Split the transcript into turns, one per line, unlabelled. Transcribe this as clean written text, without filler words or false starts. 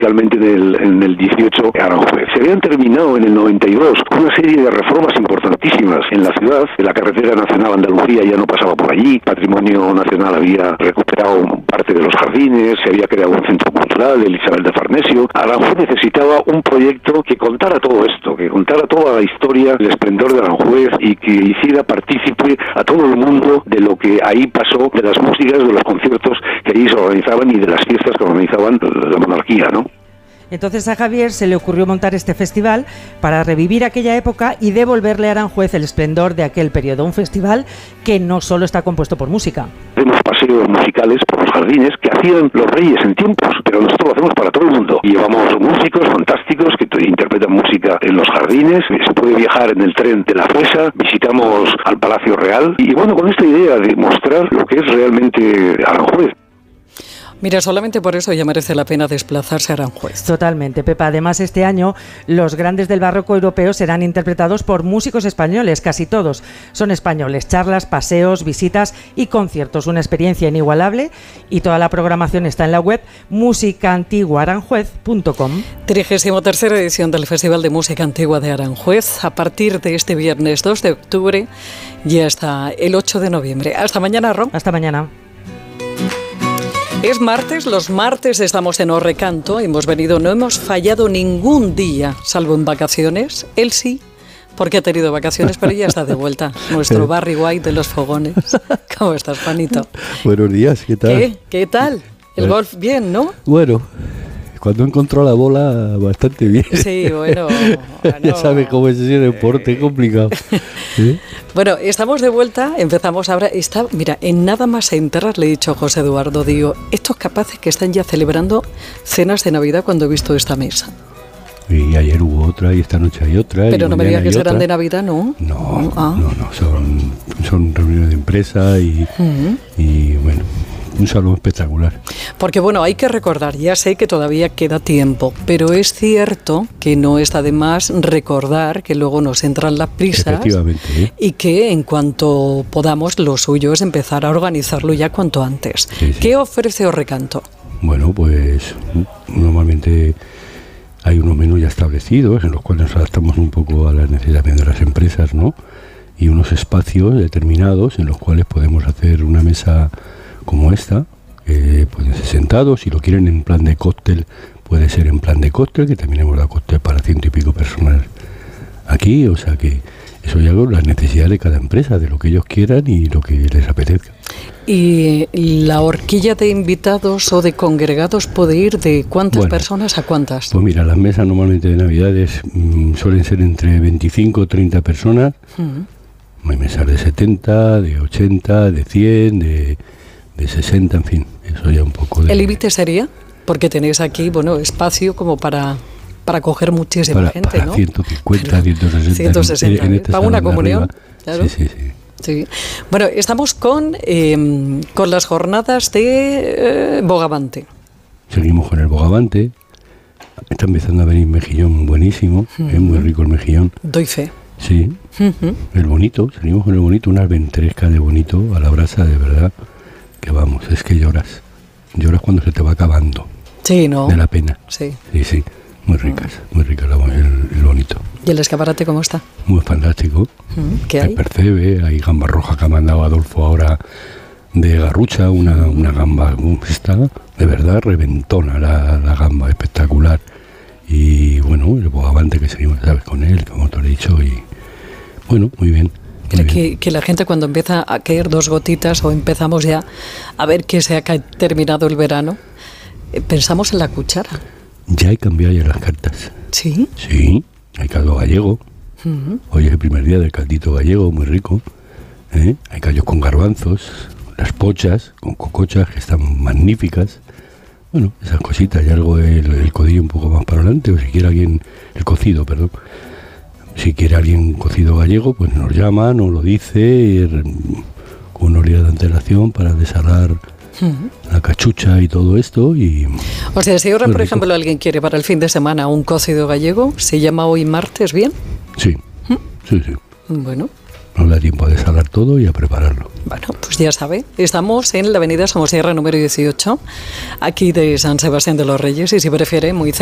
Realmente en el 18 Aranjuez. Se habían terminado en el 92 una serie de reformas importantísimas en la ciudad. La carretera nacional Andalucía ya no pasaba por allí. Patrimonio Nacional había recuperado parte de los jardines. Se había creado un centro cultural, el Isabel de Farnesio. Aranjuez necesitaba un proyecto que contara todo esto, que contara toda la historia, el esplendor de Aranjuez y que hiciera partícipe a todo el mundo de lo que ahí pasó, de las músicas, de los conciertos que allí se organizaban y de las fiestas que organizaban la monarquía, ¿no?
Entonces a Javier se le ocurrió montar este festival para revivir aquella época y devolverle a Aranjuez el esplendor de aquel periodo. Un festival que no solo está compuesto por música.
Hacemos paseos musicales por los jardines que hacían los reyes en tiempos, pero nosotros lo hacemos para todo el mundo. Y llevamos músicos fantásticos que interpretan música en los jardines. Se puede viajar en el tren de la Fuesa, visitamos al Palacio Real. Y bueno, con esta idea de mostrar lo que es realmente Aranjuez.
Mira, solamente por eso ya merece la pena desplazarse a Aranjuez.
Totalmente, Pepa. Además, este año los grandes del barroco europeo serán interpretados por músicos españoles, casi todos son españoles. Charlas, paseos, visitas y conciertos. Una experiencia inigualable y toda la programación está en la web musicaantiguaaranjuez.com.
33ª edición del Festival de Música Antigua de Aranjuez. A partir de este viernes 2 de octubre y hasta el 8 de noviembre. Hasta mañana, Ro.
Hasta mañana.
Es martes, los martes estamos en Orrecanto, hemos venido, no hemos fallado ningún día, salvo en vacaciones. Él sí, porque ha tenido vacaciones, pero ya está de vuelta. Nuestro Barry White de los fogones. ¿Cómo estás, Juanito?
Buenos días, ¿qué tal?
¿Qué tal? El golf bien, ¿no?
Bueno, cuando encontró la bola, bastante bien.
Sí, bueno.
Ya sabes cómo es ese deporte complicado. ¿Sí?
Bueno, estamos de vuelta, empezamos ahora. Mira, en nada más entrar le he dicho a José Eduardo, digo, estos capaces que están ya celebrando cenas de Navidad cuando he visto esta mesa.
Y ayer hubo otra y esta noche hay otra.
Pero no me digas que serán de Navidad, ¿no?
No, son reuniones de empresa y bueno, un salón espectacular.
Porque bueno, hay que recordar, ya sé que todavía queda tiempo, pero es cierto que no está de más recordar que luego nos entran las prisas.
Efectivamente, ¿eh?
Y que en cuanto podamos, lo suyo es empezar a organizarlo ya cuanto antes. Sí. ¿Qué ofrece Orrecanto?
Bueno, pues normalmente hay unos menús ya establecidos en los cuales nos adaptamos un poco a las necesidades de las empresas, ¿no? Y unos espacios determinados en los cuales podemos hacer una mesa como esta, pueden ser sentados. Si lo quieren en plan de cóctel, puede ser en plan de cóctel, que también hemos dado cóctel para 100 y pico personas aquí, o sea que eso ya es la necesidad de cada empresa, de lo que ellos quieran y lo que les apetezca.
¿Y la horquilla de invitados o de congregados puede ir de cuántas personas a cuántas?
Pues mira, las mesas normalmente de Navidades suelen ser entre 25 o 30 personas. Hay mesas de 70, de 80, de 100, de 60, en fin, eso ya un poco de...
¿El límite sería? Porque tenéis aquí, bueno, espacio como para coger muchísima gente,
para
¿no?
150, 160.
En
este
¿Para una comunión?
Claro.
Sí. Bueno, estamos con las jornadas de Bogavante.
Seguimos con el Bogavante. Está empezando a venir mejillón buenísimo, es muy rico el mejillón.
Doy fe.
Sí, el bonito, seguimos con el bonito, una ventresca de bonito a la brasa, de verdad, que vamos, es que lloras cuando se te va acabando.
Sí, ¿no?
De la pena.
Sí,
muy ricas el bonito.
¿Y el escaparate cómo está?
Muy fantástico.
¿Qué hay?
Hay percebe, hay gamba roja que ha mandado Adolfo ahora de Garrucha, una gamba, está de verdad reventona la gamba, espectacular. Y bueno, el Bogavante que seguimos, ¿sabes? Con él, como te lo he dicho, y bueno, muy bien.
Que la gente cuando empieza a caer dos gotitas o empezamos ya a ver que se ha terminado el verano, pensamos en la cuchara.
Ya hay cambiado ya las cartas.
¿Sí?
Sí, hay caldo gallego. Hoy es el primer día del caldito gallego, muy rico. Hay callos con garbanzos, las pochas con cocochas que están magníficas. Bueno, esas cositas, y algo el codillo un poco más para adelante, o si quiere alguien, el cocido, perdón. Si quiere alguien cocido gallego, pues nos llama, nos lo dice, con unos días de antelación para desalar la cachucha y todo esto.
O sea, si ahora, por ejemplo, alguien quiere para el fin de semana un cocido gallego, ¿se llama hoy martes bien?
Sí, sí.
Bueno,
nos da tiempo a desalar todo y a prepararlo.
Bueno, pues ya sabe, estamos en la avenida Somosierra número 18, aquí de San Sebastián de los Reyes, y si prefiere, muy